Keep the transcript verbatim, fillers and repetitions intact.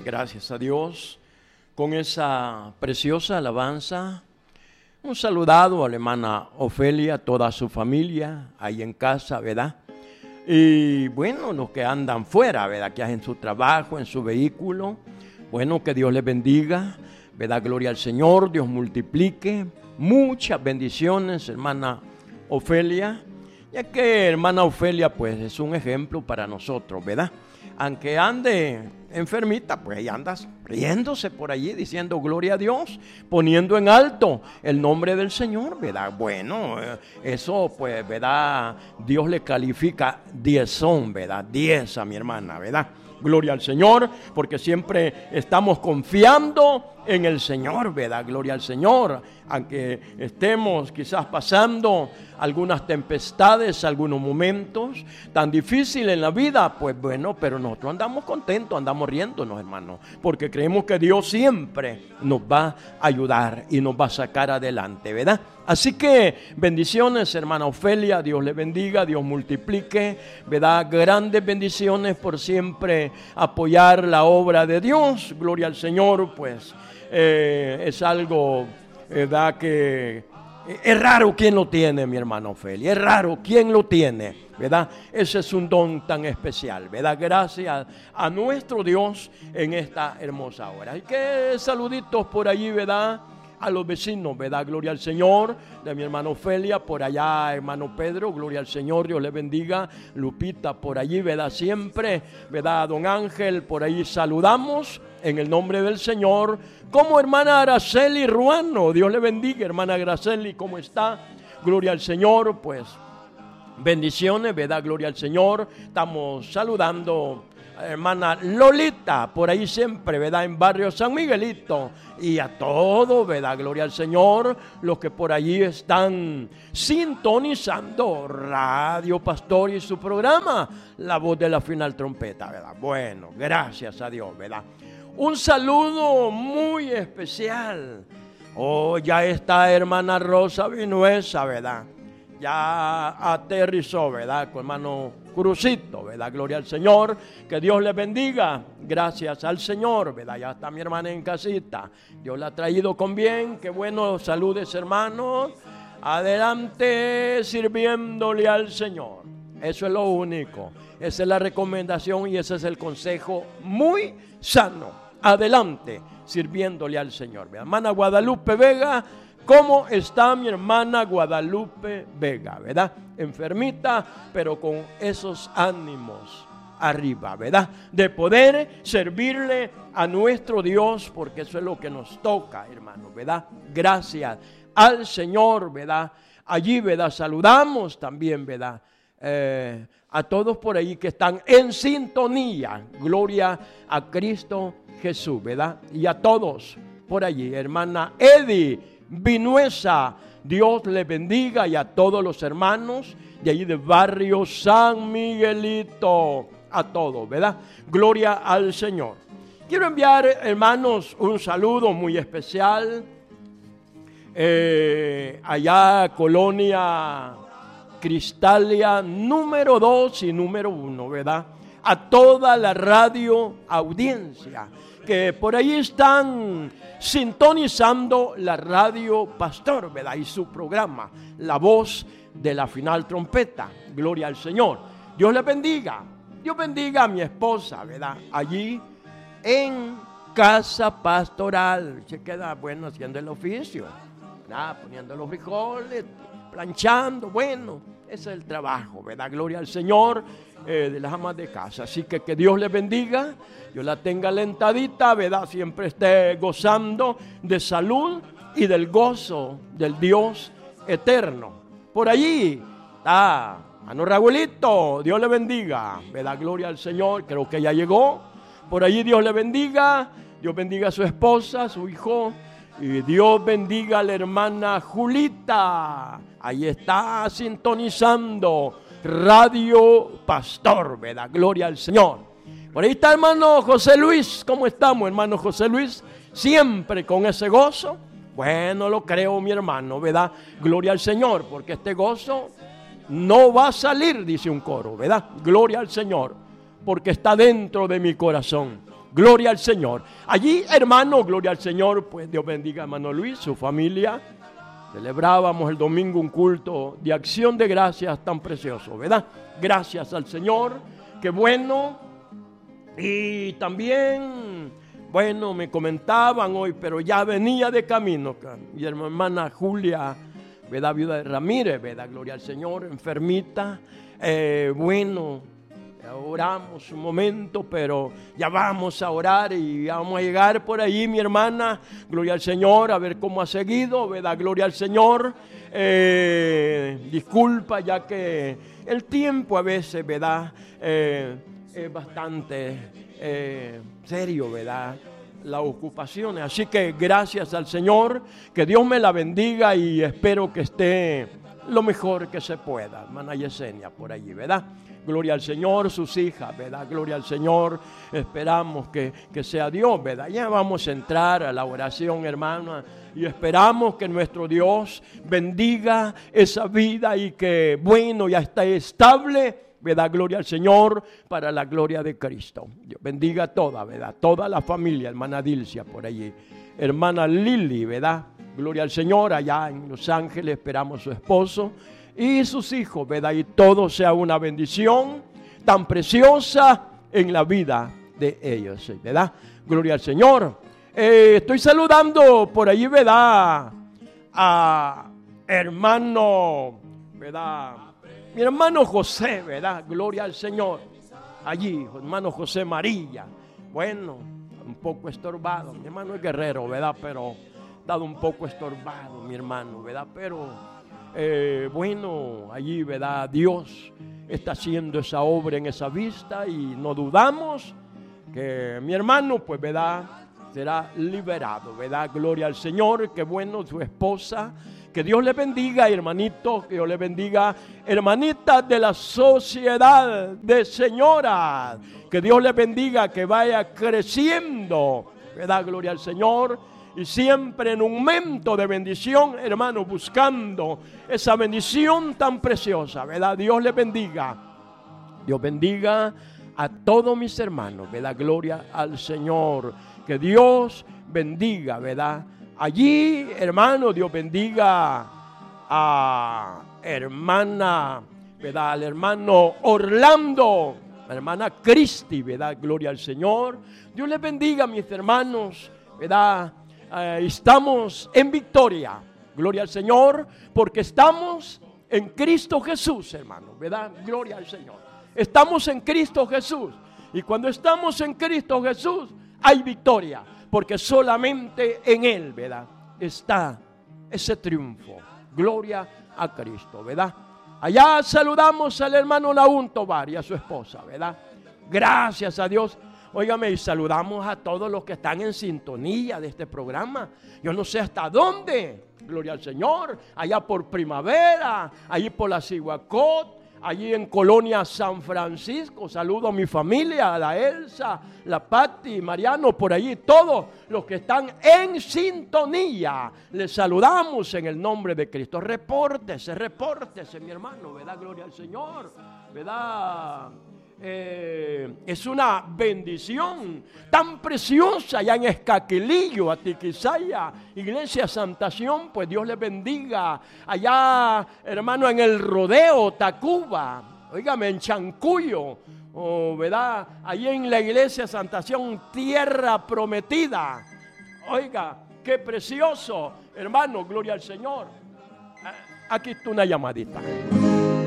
gracias a Dios, con esa preciosa alabanza. Un saludado a la hermana Ofelia, a toda su familia, ahí en casa, ¿verdad? Y bueno, los que andan fuera, ¿verdad? Que hacen su trabajo, en su vehículo. Bueno, que Dios les bendiga, ¿verdad? Gloria al Señor, Dios multiplique. Muchas bendiciones, hermana Ofelia. Ya que hermana Ofelia, pues, es un ejemplo para nosotros, ¿verdad? Aunque ande enfermita, pues ella anda riéndose por allí, diciendo gloria a Dios, poniendo en alto el nombre del Señor, ¿verdad? Bueno, eso pues, ¿verdad? Dios le califica diezón, ¿verdad? Diez a mi hermana, ¿verdad? Gloria al Señor, porque siempre estamos confiando en el Señor, ¿verdad? Gloria al Señor, aunque estemos quizás pasando algunas tempestades, algunos momentos tan difíciles en la vida, pues bueno, pero nosotros andamos contentos, andamos riéndonos, hermano, porque creemos que Dios siempre nos va a ayudar y nos va a sacar adelante, ¿verdad? Así que bendiciones, hermana Ofelia, Dios le bendiga, Dios multiplique, ¿verdad? Grandes bendiciones por siempre apoyar la obra de Dios, gloria al Señor, pues eh, es algo, ¿verdad? Que es raro quien lo tiene, mi hermana Ofelia, es raro quien lo tiene, ¿verdad? Ese es un don tan especial, ¿verdad? Gracias a nuestro Dios en esta hermosa hora. Y que saluditos por allí, ¿verdad? A los vecinos, ¿verdad? Gloria al Señor, de mi hermana Ofelia, por allá, hermano Pedro, gloria al Señor, Dios le bendiga. Lupita, por allí, ¿verdad? Siempre, ¿verdad? Don Ángel, por ahí saludamos en el nombre del Señor. Como hermana Araceli Ruano, Dios le bendiga, hermana Araceli, ¿cómo está? Gloria al Señor, pues, bendiciones, ¿verdad? Gloria al Señor. Estamos saludando hermana Lolita, por ahí siempre, ¿verdad? En barrio San Miguelito, y a todos, ¿verdad? Gloria al Señor, los que por allí están sintonizando Radio Pastor y su programa, La Voz de la Final Trompeta, ¿verdad? Bueno, gracias a Dios, ¿verdad? Un saludo muy especial. Oh, ya está hermana Rosa Vinuesa, ¿verdad? Ya aterrizó, ¿verdad? Con hermano Crucito, ¿verdad? Gloria al Señor, que Dios les bendiga, gracias al Señor, ¿verdad? Ya está mi hermana en casita, Dios la ha traído con bien, qué bueno, saludes hermanos, adelante sirviéndole al Señor, eso es lo único, esa es la recomendación y ese es el consejo muy sano, adelante sirviéndole al Señor, ¿verdad? Hermana Guadalupe Vega, ¿cómo está mi hermana Guadalupe Vega, verdad? Enfermita, pero con esos ánimos arriba, ¿verdad? De poder servirle a nuestro Dios, porque eso es lo que nos toca, hermano, ¿verdad? Gracias al Señor, ¿verdad? Allí, ¿verdad? Saludamos también, ¿verdad? Eh, a todos por ahí que están en sintonía. Gloria a Cristo Jesús, ¿verdad? Y a todos por allí, hermana Eddie Vinuesa, Dios le bendiga, y a todos los hermanos de allí de barrio San Miguelito, a todos, ¿verdad? Gloria al Señor. Quiero enviar, hermanos, un saludo muy especial eh, allá Colonia Cristalia número dos y número uno, ¿verdad? A toda la radio audiencia que por ahí están sintonizando la Radio Pastor, ¿verdad? Y su programa, La Voz de la Final Trompeta. Gloria al Señor. Dios le bendiga. Dios bendiga a mi esposa, ¿verdad? Allí en Casa Pastoral. Se queda, bueno, haciendo el oficio, ¿verdad? Poniendo los frijoles, planchando, bueno, ese es el trabajo, ¿verdad? Gloria al Señor. Eh, de las amas de casa, así que que Dios les bendiga, Dios la tenga alentadita, ¿verdad? Siempre esté gozando de salud y del gozo del Dios eterno. Por allí está hermano Raulito, Dios le bendiga, ¿verdad? Gloria al Señor, creo que ya llegó. Por allí Dios le bendiga, Dios bendiga a su esposa, a su hijo, y Dios bendiga a la hermana Julita, ahí está sintonizando Radio Pastor, ¿verdad? Gloria al Señor. Por ahí está hermano José Luis. ¿Cómo estamos, hermano José Luis? Siempre con ese gozo. Bueno, lo creo, mi hermano, ¿verdad? Gloria al Señor, porque este gozo no va a salir, dice un coro, ¿verdad? Gloria al Señor, porque está dentro de mi corazón. Gloria al Señor. Allí, hermano, gloria al Señor, pues Dios bendiga a hermano Luis, su familia. Celebrábamos el domingo un culto de acción de gracias tan precioso, ¿verdad? Gracias al Señor, qué bueno. Y también, bueno, me comentaban hoy, pero ya venía de camino, mi hermana Julia, ¿verdad? Viuda de Ramírez, ¿verdad? Gloria al Señor, enfermita, eh, bueno. Oramos un momento, pero ya vamos a orar y vamos a llegar por ahí, mi hermana, gloria al Señor, a ver cómo ha seguido, ¿verdad? Gloria al Señor. Eh, disculpa, ya que el tiempo a veces, ¿verdad? Eh, es bastante eh, serio, ¿verdad? Las ocupaciones. Así que gracias al Señor, que Dios me la bendiga y espero que esté lo mejor que se pueda. Hermana Yesenia, por allí, ¿verdad? Gloria al Señor, sus hijas, ¿verdad? Gloria al Señor, esperamos que, que sea Dios, ¿verdad? Ya vamos a entrar a la oración, hermana, y esperamos que nuestro Dios bendiga esa vida y que, bueno, ya está estable, ¿verdad? Gloria al Señor, para la gloria de Cristo. Dios bendiga a toda, ¿verdad? Toda la familia, hermana Dilcia, por allí. Hermana Lili, ¿verdad? Gloria al Señor, allá en Los Ángeles, esperamos a su esposo y sus hijos, ¿verdad? Y todo sea una bendición tan preciosa en la vida de ellos, ¿verdad? Gloria al Señor. Eh, estoy saludando por ahí, ¿verdad? A hermano, ¿verdad? Mi hermano José, ¿verdad? Gloria al Señor. Allí, hermano José María. Bueno, un poco estorbado. Mi hermano es guerrero, ¿verdad? Pero dado un poco estorbado, mi hermano, ¿verdad? Pero Eh, bueno, allí, ¿verdad? Dios está haciendo esa obra en esa vista y no dudamos que mi hermano, pues, ¿verdad? Será liberado, ¿verdad? Gloria al Señor, qué bueno, su esposa. Que Dios le bendiga, hermanito, que Dios le bendiga, hermanitas de la sociedad de señoras. Que Dios le bendiga, que vaya creciendo, ¿verdad? Gloria al Señor. Y siempre en un momento de bendición, hermano, buscando esa bendición tan preciosa, ¿verdad? Dios le bendiga. Dios bendiga a todos mis hermanos, ¿verdad? Gloria al Señor. Que Dios bendiga, ¿verdad? Allí, hermano, Dios bendiga a hermana, ¿verdad? Al hermano Orlando, a la hermana Cristi, ¿verdad? Gloria al Señor. Dios les bendiga, mis hermanos, ¿verdad? Eh, estamos en victoria, gloria al Señor, porque estamos en Cristo Jesús, hermano, ¿verdad? Gloria al Señor. Estamos en Cristo Jesús. Y cuando estamos en Cristo Jesús, hay victoria, porque solamente en Él, ¿verdad? Está ese triunfo. Gloria a Cristo, ¿verdad? Allá saludamos al hermano Naún Tobar y a su esposa, ¿verdad? Gracias a Dios. Óigame, y saludamos a todos los que están en sintonía de este programa. Yo no sé hasta dónde, gloria al Señor, allá por Primavera, allí por la Cihuacot, allí en Colonia San Francisco. Saludo a mi familia, a la Elsa, la Patti, Mariano, por allí, todos los que están en sintonía. Les saludamos en el nombre de Cristo. Repórtese, repórtese, mi hermano, ¿verdad? Gloria al Señor, ¿verdad? Eh, es una bendición tan preciosa allá en Escaquilillo, Atiquizaya, Iglesia Santación, pues Dios les bendiga. Allá, hermano, en el Rodeo, Tacuba, oígame, en Chancuyo, oh, ¿verdad? Allí en la Iglesia Santación, tierra prometida. Oiga, qué precioso, hermano, gloria al Señor. Aquí está una llamadita.